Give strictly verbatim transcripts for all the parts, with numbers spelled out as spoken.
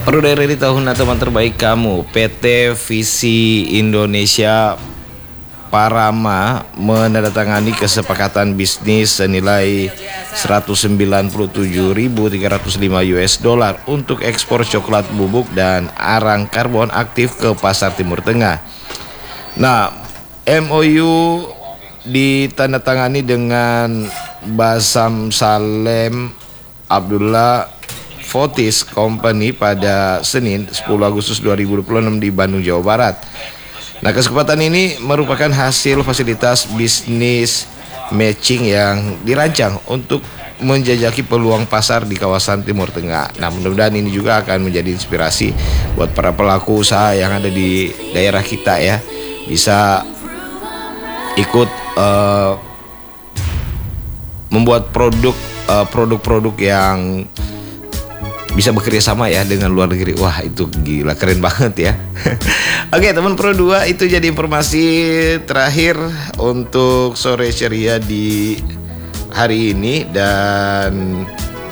Perlu dari tahun teman terbaik kamu. P T Visi Indonesia Parama menandatangani kesepakatan bisnis senilai seratus sembilan puluh tujuh ribu tiga ratus lima U S dollar untuk ekspor coklat bubuk dan arang karbon aktif ke pasar Timur Tengah. Nah, M O U ditandatangani dengan Basam Salem Abdullah Fortis Company pada Senin sepuluh Agustus dua ribu dua puluh enam di Bandung, Jawa Barat. Nah, kesepakatan ini merupakan hasil fasilitas bisnis matching yang dirancang untuk menjajaki peluang pasar di kawasan Timur Tengah. Nah, mudah-mudahan ini juga akan menjadi inspirasi buat para pelaku usaha yang ada di daerah kita ya, bisa ikut uh, membuat produk uh, produk-produk yang bisa bekerja sama ya dengan luar negeri. Wah, itu gila, keren banget ya. Oke, teman Pro dua, itu jadi informasi terakhir untuk sore ceria di hari ini. Dan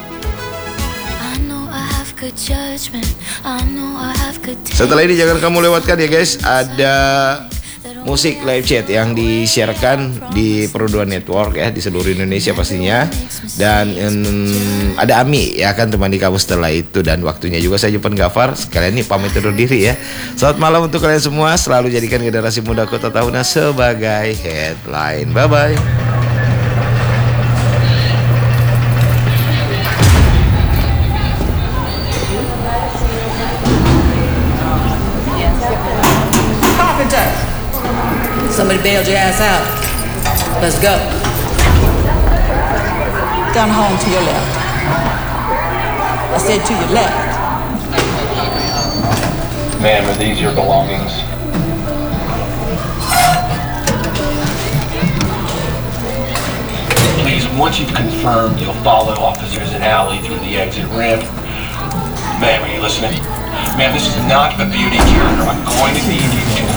setelah ini jangan kamu lewatkan ya guys, ada musik live chat yang disiarkan di Pro dua Network ya, di seluruh Indonesia pastinya. Dan um, ada Ami ya akan temani kamu setelah itu. Dan waktunya juga saya Jupan Gafar sekalian nih pamit undur diri ya. Selamat malam untuk kalian semua. Selalu jadikan generasi muda Kota Tahuna sebagai headline. Bye bye. Somebody bailed your ass out. Let's go. Down home to your left. I said to your left. Ma'am, are these your belongings? Please, once you've confirmed, you'll follow officers in alley through the exit ramp. Ma'am, are you listening? Ma'am, this is not a beauty cure. I'm going to need you to